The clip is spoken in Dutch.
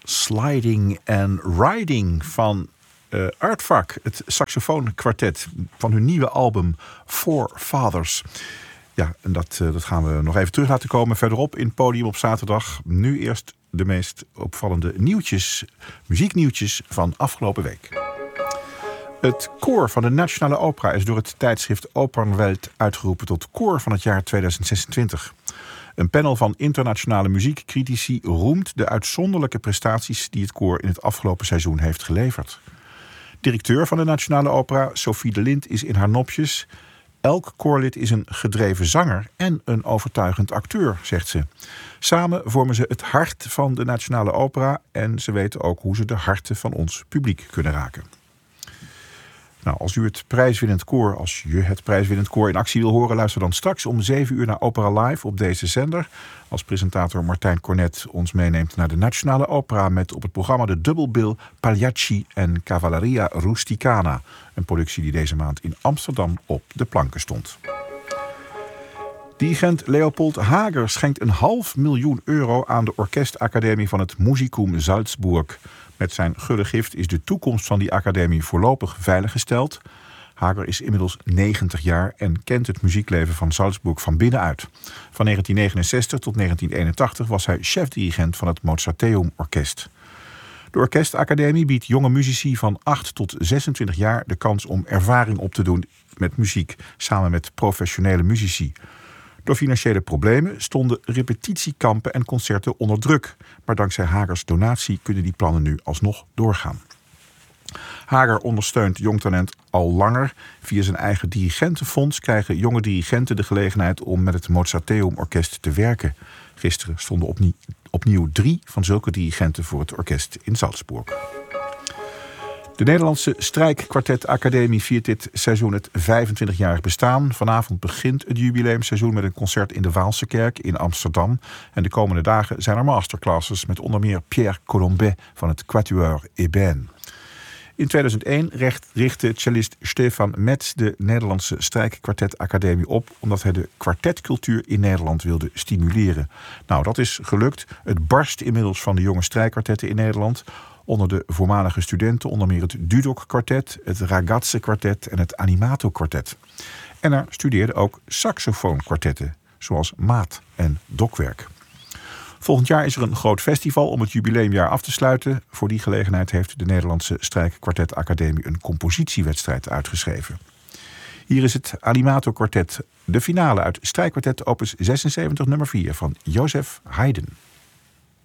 Sliding and Riding van Aardvark, het saxofoonkwartet van hun nieuwe album Four Fathers. Ja, en dat gaan we nog even terug laten komen verderop in het podium op zaterdag. Nu eerst de meest opvallende nieuwtjes, muzieknieuwtjes van afgelopen week. Het koor van de Nationale Opera is door het tijdschrift Opernwelt uitgeroepen tot koor van het jaar 2026. Een panel van internationale muziekcritici roemt de uitzonderlijke prestaties die het koor in het afgelopen seizoen heeft geleverd. Directeur van de Nationale Opera, Sophie de Lint, is in haar nopjes. Elk koorlid is een gedreven zanger en een overtuigend acteur, zegt ze. Samen vormen ze het hart van de Nationale Opera en ze weten ook hoe ze de harten van ons publiek kunnen raken. Nou, als je het prijswinnend koor in actie wil horen, luister dan straks om 7 uur naar Opera Live op deze zender. Als presentator Martijn Cornet ons meeneemt naar de Nationale Opera met op het programma de dubbelbil Pagliacci en Cavalleria Rusticana. Een productie die deze maand in Amsterdam op de planken stond. Dirigent Leopold Hager schenkt €500.000 aan de Orkestacademie van het Musicum Salzburg. Met zijn gulle gift is de toekomst van die academie voorlopig veiliggesteld. Hager is inmiddels 90 jaar en kent het muziekleven van Salzburg van binnenuit. Van 1969 tot 1981 was hij chefdirigent van het Mozarteum Orkest. De Orkestacademie biedt jonge muzici van 8 tot 26 jaar de kans om ervaring op te doen met muziek samen met professionele muzici. Door financiële problemen stonden repetitiekampen en concerten onder druk. Maar dankzij Hagers donatie kunnen die plannen nu alsnog doorgaan. Hager ondersteunt jong talent al langer. Via zijn eigen dirigentenfonds krijgen jonge dirigenten de gelegenheid om met het Mozarteum Orkest te werken. Gisteren stonden opnieuw 3 van zulke dirigenten voor het orkest in Salzburg. De Nederlandse Strijkkwartet Academie viert dit seizoen het 25-jarig bestaan. Vanavond begint het jubileumseizoen met een concert in de Waalse Kerk in Amsterdam. En de komende dagen zijn er masterclasses met onder meer Pierre Colombet van het Quatuor Ébène. In 2001 richtte cellist Stefan Metz de Nederlandse Strijkkwartet Academie op, omdat hij de kwartetcultuur in Nederland wilde stimuleren. Nou, dat is gelukt. Het barst inmiddels van de jonge strijkkwartetten in Nederland. Onder de voormalige studenten onder meer het Dudok-kwartet, het Ragazze-kwartet en het Animato-kwartet. En er studeerden ook saxofoonkwartetten, zoals Maat en Dokwerk. Volgend jaar is er een groot festival om het jubileumjaar af te sluiten. Voor die gelegenheid heeft de Nederlandse Strijkkwartet Academie een compositiewedstrijd uitgeschreven. Hier is het Animato-kwartet, de finale uit Strijkkwartet opus 76 nummer 4 van Joseph Haydn.